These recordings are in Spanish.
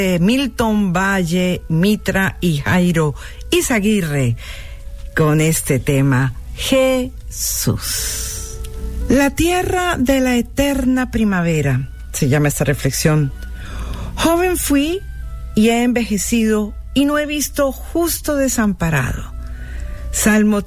Milton Valle, Mitra y Jairo Izaguirre con este tema, Jesús. La tierra de la eterna primavera, se llama esta reflexión. Joven fui y he envejecido y no he visto justo desamparado. Salmo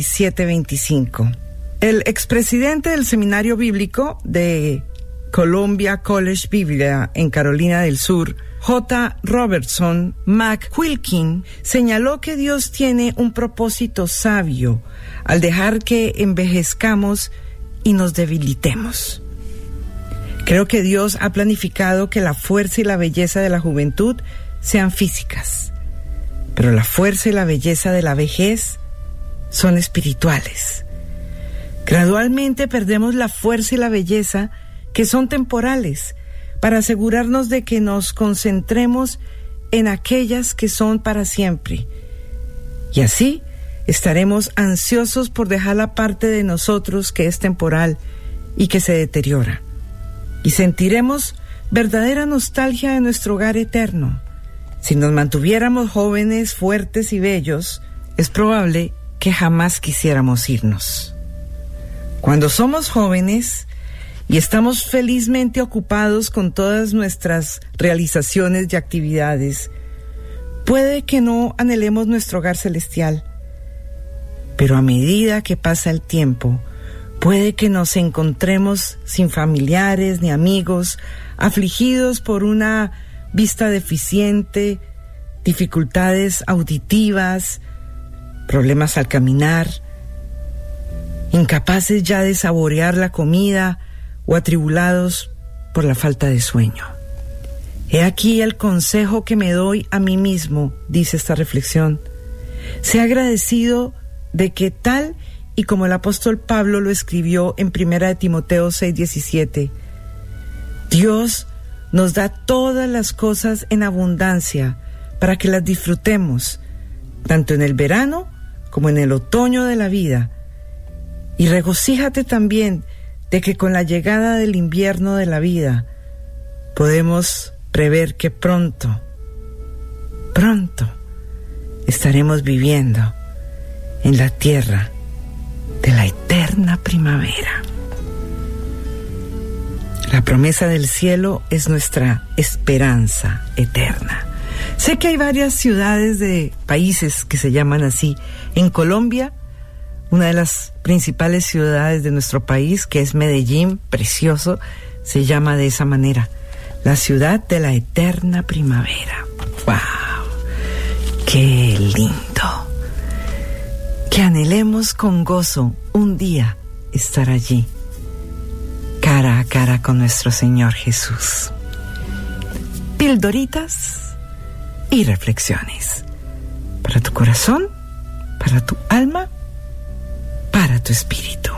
37:25. El expresidente del Seminario Bíblico de Columbia College Biblia en Carolina del Sur, J. Robertson McQuilkin, señaló que Dios tiene un propósito sabio al dejar que envejezcamos y nos debilitemos. Creo que Dios ha planificado que la fuerza y la belleza de la juventud sean físicas, pero la fuerza y la belleza de la vejez son espirituales. Gradualmente perdemos la fuerza y la belleza que son temporales, para asegurarnos de que nos concentremos en aquellas que son para siempre. Y así estaremos ansiosos por dejar la parte de nosotros que es temporal y que se deteriora. Y sentiremos verdadera nostalgia de nuestro hogar eterno. Si nos mantuviéramos jóvenes, fuertes y bellos, es probable que jamás quisiéramos irnos. Cuando somos jóvenes y estamos felizmente ocupados con todas nuestras realizaciones y actividades, puede que no anhelemos nuestro hogar celestial, pero a medida que pasa el tiempo, puede que nos encontremos sin familiares ni amigos, afligidos por una vista deficiente, dificultades auditivas, problemas al caminar, incapaces ya de saborear la comida o atribulados por la falta de sueño. He aquí el consejo que me doy a mí mismo, dice esta reflexión. Sé agradecido de que tal y como el apóstol Pablo lo escribió en 1 Timoteo 6:17, Dios nos da todas las cosas en abundancia para que las disfrutemos, tanto en el verano como en el otoño de la vida. Y regocíjate también de que con la llegada del invierno de la vida podemos prever que pronto estaremos viviendo en la tierra de la eterna primavera. La promesa del cielo es nuestra esperanza eterna. Sé que hay varias ciudades de países que se llaman así. En Colombia, una de las principales ciudades de nuestro país, que es Medellín, precioso, se llama de esa manera, la ciudad de la eterna primavera. ¡Wow! ¡Qué lindo! Que anhelemos con gozo un día estar allí, cara a cara con nuestro Señor Jesús. Pildoritas y reflexiones para tu corazón, para tu alma, para tu espíritu.